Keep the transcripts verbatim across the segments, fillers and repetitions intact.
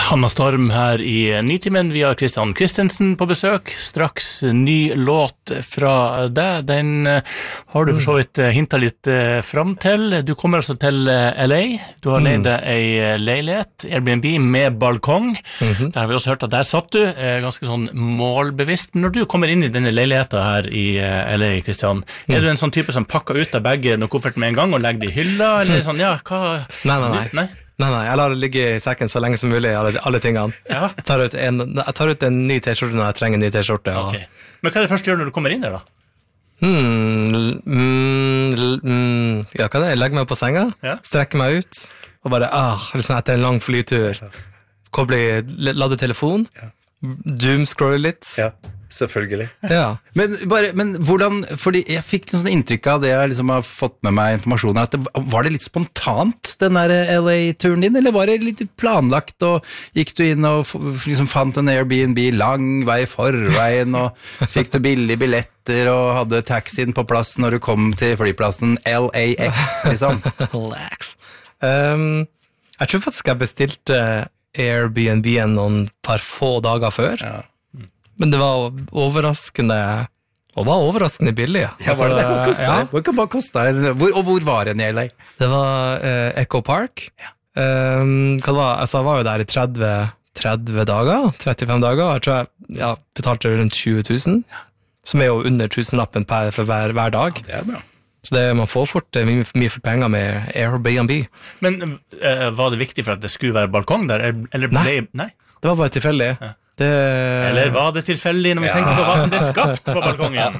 Hanna Storm her i Nitimen. Vi har Christian Christensen på besøk. Straks ny låt fra deg. Den har du for så vidt hintet litt fram til. Du kommer altså til L A. Du har leid deg ei leilighet, Airbnb med balkong. Mm-hmm. Der har vi også hørt at der satt du, ganske sånn målbevisst. Men når du kommer inn i denne leiligheten her i L A, Christian, mm. er du en sånn type som pakker ut av begge noe koffert med en gang og legger det i hylla? Eller sånn, ja, hva? Nei, nei, nei. nei? Nei, nei, jeg lar det ligge i sekken så lenge som mulig, alle, alle tingene. Ja. Jeg, tar ut en, jeg tar ut en ny t-skjorte når jeg trenger en ny t-skjorte. Og... Okay. Men hva er det første du gjør når du kommer inn der da? Hmm, mm, mm, ja, hva er det? Jeg legger meg på senga, ja. Strekker meg ut, og bare, ah, liksom etter en lang flytur, kobler, lader telefon, ja. Doomscroller litt. Ja. Selvfølgelig. Ja. Men, bare, men hvordan, fordi jeg fikk en sånn inntrykk av det jeg liksom har fått med meg informasjonen, at det, var det litt spontant, den der L A-turen din, eller var det litt planlagt, og gikk du inn og liksom fant en Airbnb lang vei forveien, og fikk du billige billetter, og hadde taxien på plass når du kom til flyplassen L A X, liksom? Relax. Um, jeg tror faktisk jeg bestilte Airbnb-en noen par få dager før. Ja. Men det var overraskende, og var overraskende billig. Ja, var det det? Hva kostet det? Hva, hva kostet det? Hvor, og hvor var det i L A? Det var uh, Echo Park. Ja. Um, hva det var? Altså, jeg var jo der i tretti, tretti dager, trettifem dager. Jeg tror jeg ja, betalte rundt tjue tusen, ja. Som er jo under tusenlappen per, for hver, hver dag. Ja, det er bra. Så det, man får fort mye, mye for penger med Airbnb. Men uh, var det viktig for at det skulle være balkong der? Eller ble... Nei. Nei, det var bare tilfeldig. Ja. Det... Eller var det tilfeldig når vi ja. tenker på hva som ble skapt på balkongen?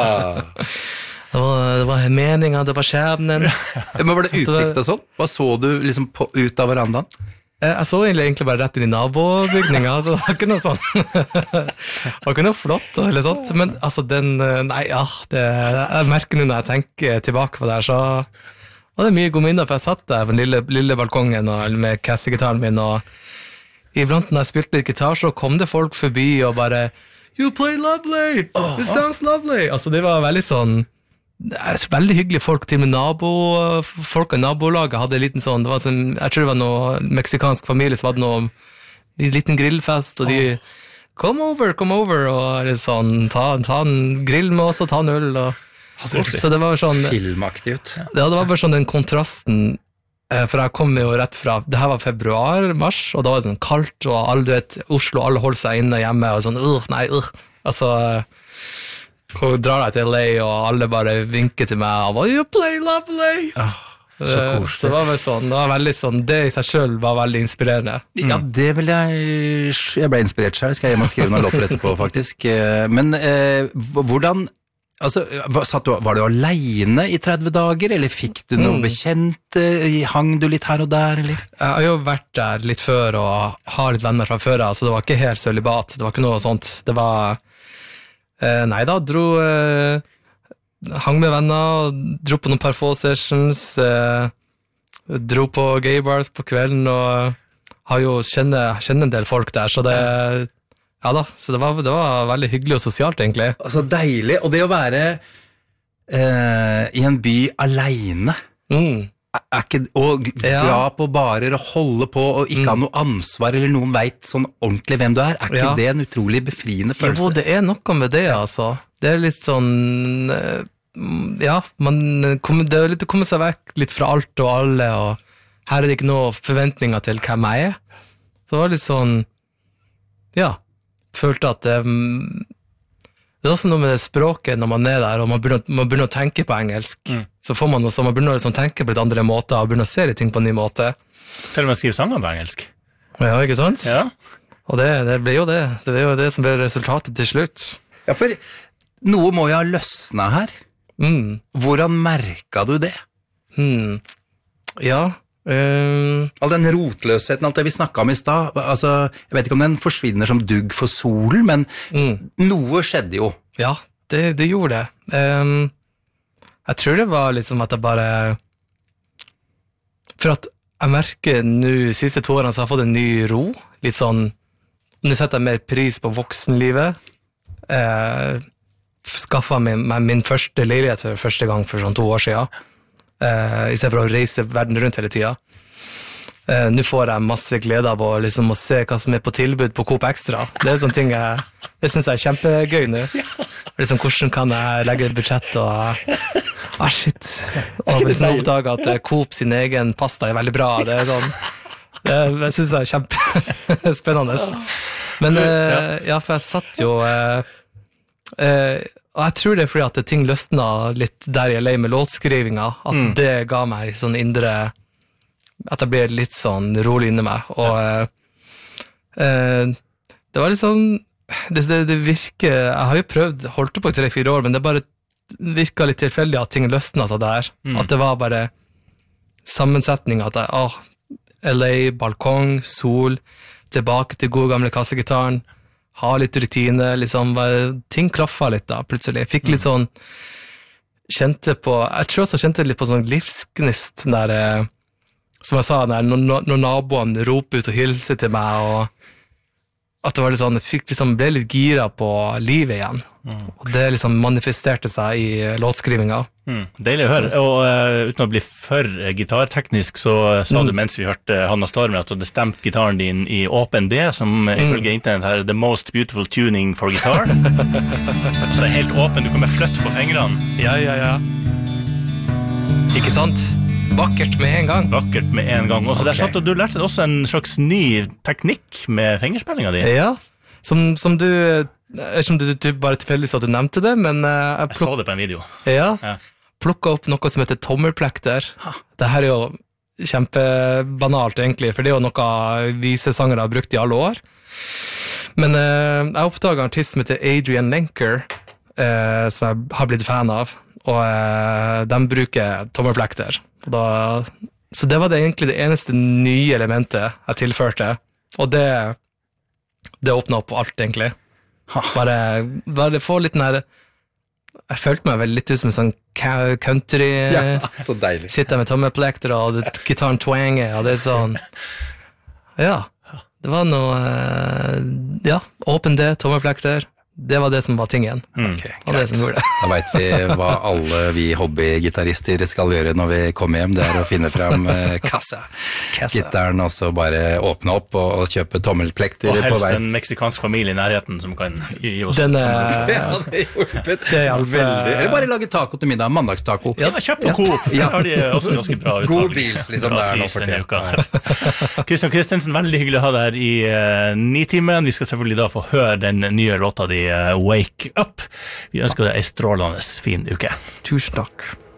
det, var, det var meningen, det var skjebnen. Men var det utsikt og sånn? Hva så du liksom på, ut av verandaen? Jeg så egentlig, egentlig bare rett inn i nabobygninga, så det var ikke noe sånn. Det var ikke noe flott eller sånt, men altså den, nei ja, det, jeg merker nå når jeg tenker tilbake på det her, så var det mye god minner, for jeg satt der på den lille, lille balkongen og, med kassegitaren min, og iblant når jeg spilte litt gitar, så kom det folk forbi og bare You play lovely! Oh, It sounds lovely! Altså det var veldig sånn veldig hyggelige folk, til og med nabo folk av nabolaget hadde en liten sånn, det var sånn, jeg tror det var noe meksikansk familie som hadde noe en liten grillfest, og de Come over, come over, og sånn, ta, ta en grill med oss og ta en øl og, så det var sånn filmaktig ut. Ja, det var bare sånn den kontrasten. For jeg kom jo rett fra, det her var februar, mars, og da var det sånn kaldt, og alle, du vet, Oslo, alle holdt seg inne hjemme, og sånn, uh, nei, uh, altså, hvor drar jeg til L A, og alle bare vinker til meg, og you play lovely! Ah, så koselig. Så det var vel sånn, det var veldig sånn, det i seg selv var veldig inspirerende. Ja, det vil jeg, jeg ble inspirert selv, skal jeg hjem og skrive noen låter etterpå, faktisk. Men eh, hvordan... Altså, satt du, var du alene i tretti dager, eller fikk du noen mm. bekjente? Hang du litt her og der, eller? Jeg har jo vært der litt før, og har litt venner fra før, så det var ikke helt sølibat, det var ikke noe sånt. Det var, eh, nei da, dro, eh, hang med venner, dro på noen par få sessions, eh, dro på gay bars på kvelden, og har jo kjenner, kjenner en del folk der, så det... Ja da, så det var, det var veldig hyggelig og sosialt egentlig. Altså deilig, og det å være eh, i en by alene, mm. er, er ikke, og ja. dra på barer og holde på, og ikke mm. ha noe ansvar, eller noen vet sånn ordentlig hvem du er, er ikke ja. det en utrolig befriende følelse? Jo, det er noe med det, altså. Det er litt sånn, ja, man kommer, det er litt å komme seg vekk litt fra alt og alle, og her er det ikke noe forventninger til hvem jeg er. Så det var litt sånn, ja, følte at um, det er også noe med det språket når man er der, og man begynner, man begynner å tenke på engelsk, mm. så får man også, man begynner å liksom tenke på litt andre måter, og begynner å se ting på en ny måte. Til og med skrive sanger på engelsk. Ja, ikke sant? Ja. Og det, det ble jo det, det ble jo det som ble resultatet til slutt. Ja, for noe må jo ha løsnet her. Mm. Hvordan merket du det? Mm. Ja, Uh, all den rotløsheten, alt det vi snakket om i sted, altså, jeg vet ikke om den forsvinner som dugg for solen, men mm. noe skjedde jo. Ja, det, det gjorde det. Um, jeg tror det var liksom at jeg bare, for at jeg merker nå de siste to årene så har jeg fått en ny ro, litt sånn, nå setter jeg mer pris på voksenlivet, uh, skaffet meg min, min første leilighet for første gang for sånn to år siden, Uh, i stedet for å reise verden rundt hele tiden. eh, nå får jeg masse glede av å, liksom, å se hva som er på tilbud på Coop Extra. Det er sånne ting jeg, det synes jeg er kjempegøy nå. Liksom, hvordan kan jeg legge et budsjett og... Ah, shit. Og liksom oppdaget at Coop sin egen pasta er veldig bra. Det er sånn... Det, jeg synes det er kjempespennende. Men eh, ja, for jeg satt jo... Eh, eh, og jeg tror det er fordi at ting løsnet litt der jeg lei med låtskrivinga, at mm. det ga meg sånn indre... At jeg ble litt sånn rolig inni meg. Og eh, eh, det var liksom... Det, det, det virker... Jeg har jo prøvd, holdt på i tre-fire år, men det bare virket litt tilfeldig at ting løsnet seg der. Mm. At det var bare sammensetning at jeg... Åh, L A, balkong, sol, tilbake til god gamle kassegitaren, ha litt rutine, liksom, ting klaffet litt da, plutselig. Jeg fikk litt sånn, kjente på, jeg tror også jeg kjente litt på sånn livsgnist, der, som jeg sa, der, når, når naboene roper ut og hilser til meg, og at det var litt sånn, jeg fikk liksom, ble litt gira på livet igjen. Mm. Og det liksom manifesterte seg i låtskrivinga. Mm, deilig å høre, og uh, uten å bli for gitarteknisk, så uh, sa mm. du mens vi hørte uh, Hanna Stormer at du hadde stemt gitaren din i åpen D, som uh, ifølge mm. internett her, the most beautiful tuning for guitar. Så det er helt åpen, du kan bare flytte på fingrene. Ja, ja, ja. Ikke sant? Vakkert med en gang. Vakkert med en gang. Og så okay. Der satt, og du lærte også en slags ny teknikk med fingerspillinga di. Ja, som, som du, som du, du bare tilfeldig så at du nevnte det, men uh, jeg, pluk... jeg så det på en video. Ja, ja. Plukket opp noe som heter tommelplekter. Det her er jo kjempebanalt egentlig, for det er jo noe visesangere har brukt i alle år. Men uh, jeg oppdaget en artist som heter Adrian Lenker, uh, som jeg har blitt fan av, og uh, de bruker tommelplekter. Da, så det var det egentlig det eneste nye elementet jeg tilførte, og det det åpnet opp alt egentlig. Bare, bare få litt nær, jeg følte meg vel litt ut som en sånn country, ja, så deilig. Sitter med tommelplekter og gitaren twanger, og det er sånn, ja, det var noe, ja, åpen det, tommelplekter. Det var det som var tingen. Mm. Okay, og det som gjorde det. Da vet vi hva alle vi hobbygitarister skal gjøre når vi kommer hjem. Det er å finne frem eh, kassa. kassa. Gitaren, og så bare åpne opp og, og kjøpe tommelplekter på vei. Og helst en meksikansk familie i nærheten som kan gi oss Den er... Ja, det er hjulpet. Det er veldig. Eller bare lage taco til middag, mandagstaco. Ja, kjøp på Coop. Ja. Har de også ganske bra utvalg. God deals, liksom, det er nå for tiden. Kristian Christensen, veldig hyggelig å ha deg her i uh, Nitimen. Vi skal selvfølgelig da få høre den nye låta di, uh, Wake Up. Vi ønsker deg en strålende fin uke. Tusen takk.